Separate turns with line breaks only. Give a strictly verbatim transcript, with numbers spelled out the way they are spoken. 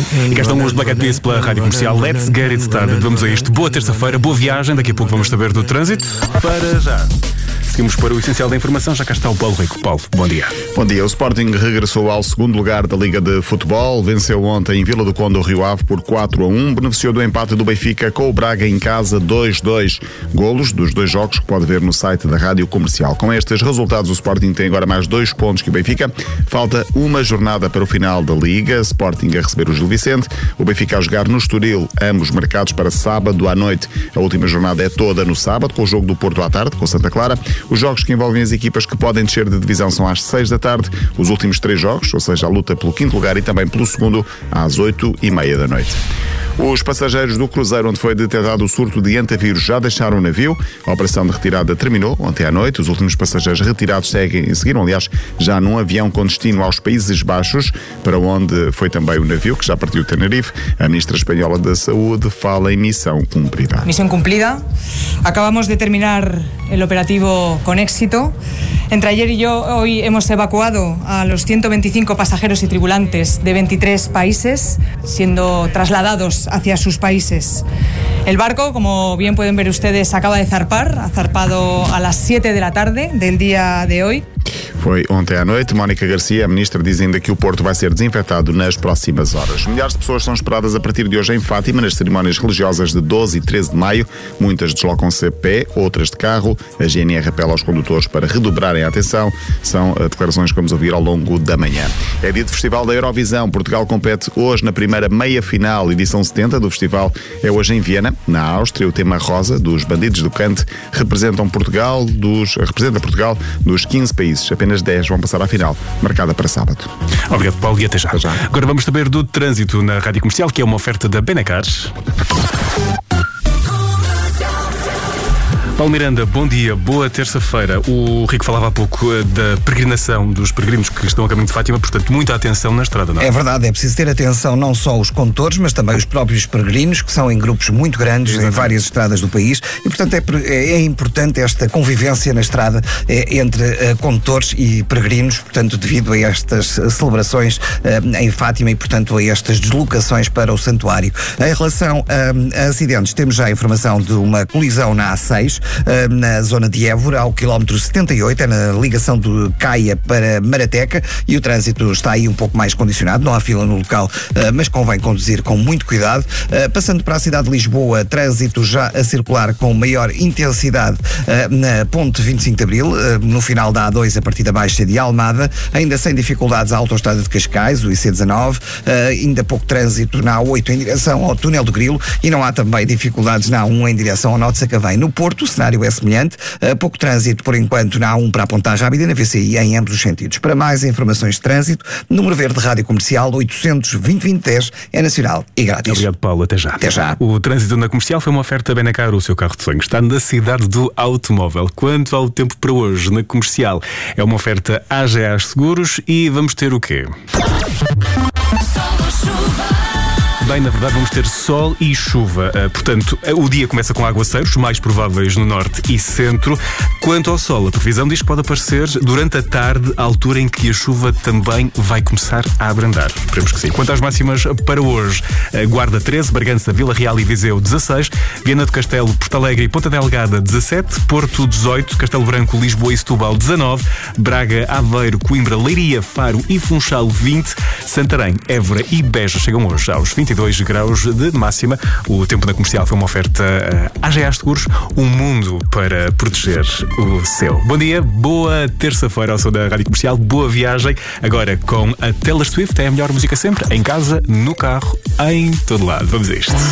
E cá estão os Black Eyed Peas pela Rádio Comercial. Let's get it started. Vamos a isto. Boa terça-feira, boa viagem. Daqui a pouco vamos saber do trânsito. Para já. Seguimos para o essencial da informação. Já cá está o Paulo Rico. Paulo, bom dia.
Bom dia. O Sporting regressou ao segundo lugar da Liga de Futebol. Venceu ontem em Vila do Conde o Rio Ave por quatro a um. Beneficiou do empate do Benfica com o Braga em casa dois a dois. Golos dos dois jogos que pode ver no site da Rádio Comercial. Com estes resultados, o Sporting tem agora mais dois pontos que o Benfica. Falta uma jornada para o final da Liga. Sporting a receber o Gil Vicente. O Benfica a jogar no Estoril. Ambos marcados para sábado à noite. A última jornada é toda no sábado, com o jogo do Porto à tarde, com Santa Clara. Os jogos que envolvem as equipas que podem descer de divisão são às seis da tarde. Os últimos três jogos, ou seja, a luta pelo quinto lugar e também pelo segundo, às oito e meia da noite. Os passageiros do cruzeiro onde foi detectado o surto de antavírus já deixaram o navio. A operação de retirada terminou ontem à noite. Os últimos passageiros retirados seguem, seguiram, aliás, já num avião com destino aos Países Baixos, para onde foi também o navio, que já partiu de Tenerife. A ministra espanhola da Saúde fala em missão cumprida.
Misión cumplida. Acabamos de terminar el operativo con éxito. Entre ayer y yo, hoy hemos evacuado a los ciento veinticinco pasajeros y tripulantes de veintitrés países, siendo trasladados hacia sus países. El barco, como bien pueden ver ustedes, acaba de zarpar, ha zarpado a las siete de la tarde del día de hoy.
Foi ontem à noite. Mónica Garcia, a ministra, diz ainda que o Porto vai ser desinfetado nas próximas horas. Milhares de pessoas são esperadas a partir de hoje em Fátima, nas cerimónias religiosas de doze e treze de maio. Muitas deslocam-se a pé, outras de carro. A G N R apela aos condutores para redobrarem a atenção. São declarações que vamos ouvir ao longo da manhã. É dia de Festival da Eurovisão. Portugal compete hoje na primeira meia-final. Edição setenta do festival é hoje em Viena, na Áustria. O tema Rosa, dos Bandidos do Cante, representam Portugal dos, representa Portugal dos quinze países. Apenas dez vão passar à final, marcada para sábado.
Obrigado, Paulo, e até já.
Até já.
Agora vamos saber do trânsito na Rádio Comercial, que é uma oferta da Benacar. Paulo Miranda, bom dia, boa terça-feira. O Rico falava há pouco da peregrinação dos peregrinos que estão a caminho de Fátima, portanto, muita atenção na estrada, não é?
É verdade, é preciso ter atenção não só os condutores, mas também os próprios peregrinos, que são em grupos muito grandes em várias estradas do país, e portanto é, é importante esta convivência na estrada é, entre uh, condutores e peregrinos, portanto, devido a estas celebrações uh, em Fátima e, portanto, a estas deslocações para o santuário. Em relação uh, a acidentes, temos já a informação de uma colisão na A seis, na zona de Évora, ao quilómetro setenta e oito, é na ligação de Caia para Marateca, e o trânsito está aí um pouco mais condicionado, não há fila no local, mas convém conduzir com muito cuidado. Passando para a cidade de Lisboa, trânsito já a circular com maior intensidade na ponte vinte e cinco de Abril, no final da A dois, a partir da Baixa de Almada, ainda sem dificuldades a autoestrada de Cascais, o I C dezanove, ainda pouco trânsito na A oito em direção ao Túnel do Grilo, e não há também dificuldades na A um em direção ao Nó de Sacavém. No Porto, o cenário é semelhante, uh, pouco trânsito por enquanto na A um para a Ponta Rábida e na V C I em ambos os sentidos. Para mais informações de trânsito, número verde Rádio Comercial oitocentos, vinte, vinte, dez, é nacional e grátis.
Obrigado, Paulo, até já.
Até já.
O trânsito na Comercial foi uma oferta Benacar, o seu carro de sonho está na cidade do automóvel. Quanto ao tempo para hoje na Comercial, é uma oferta A G A Seguros e vamos ter o quê? Bem, na verdade vamos ter sol e chuva. Uh, portanto, o dia começa com aguaceiros, mais prováveis no norte e centro. Quanto ao sol, a previsão diz que pode aparecer durante a tarde, a altura em que a chuva também vai começar a abrandar. Esperemos que sim. Quanto às máximas para hoje, uh, Guarda treze, Bragança, Vila Real e Viseu dezasseis, Viana do Castelo, Porto Alegre e Ponta Delgada dezassete, Porto dezoito, Castelo Branco, Lisboa e Setúbal dezanove, Braga, Aveiro, Coimbra, Leiria, Faro e Funchal vinte, Santarém, Évora e Beja chegam hoje aos vinte e dois graus de máxima. O tempo da Comercial foi uma oferta A G A Seguros, um mundo para proteger o céu. Bom dia, boa terça-feira ao som da Rádio Comercial, boa viagem. Agora com a Taylor Swift, é a melhor música sempre, em casa, no carro, em todo lado. Vamos a isto.